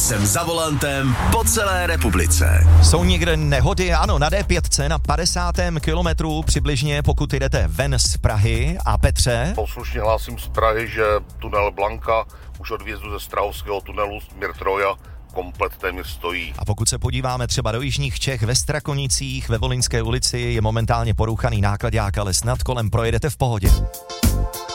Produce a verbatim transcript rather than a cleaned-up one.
Jsem za volantem po celé republice. Jsou někde nehody? Ano, na dé pět na padesátém kilometru přibližně, pokud jdete ven z Prahy. A Petře? Poslušně hlásím z Prahy, že tunel Blanka už od vjezdu ze Strahovského tunelu směr Troja komplet téměř stojí. A pokud se podíváme třeba do jižních Čech, ve Strakonicích, ve Volyňské ulici je momentálně porouchaný náklaďák, ale snad kolem projedete v pohodě.